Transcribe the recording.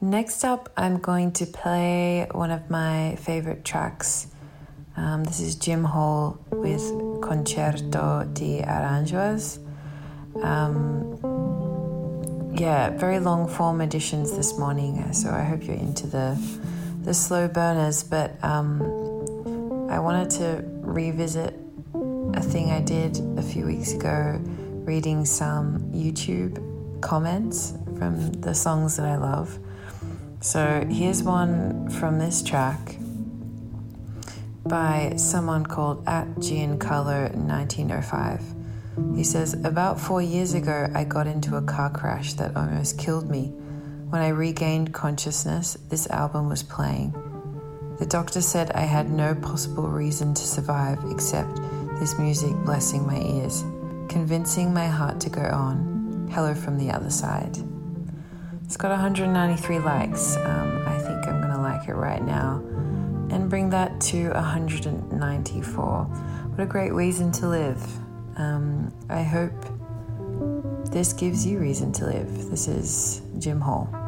Next up, I'm going to play one of my favorite tracks. This is Jim Hall with Concerto di Aranjuez. Very long form editions this morning, so I hope you're into the slow burners, but I wanted to revisit a thing I did a few weeks ago, reading some YouTube comments from the songs that I love. So here's one from this track by someone called @Giancarlo1905. He says, about 4 years ago, I got into a car crash that almost killed me. When I regained consciousness, this album was playing. The doctor said I had no possible reason to survive except this music blessing my ears, convincing my heart to go on. Hello from the other side. It's got 193 likes. I think I'm going to like it right now and bring that to 194. What a great reason to live. I hope this gives you reason to live. This is Jim Hall.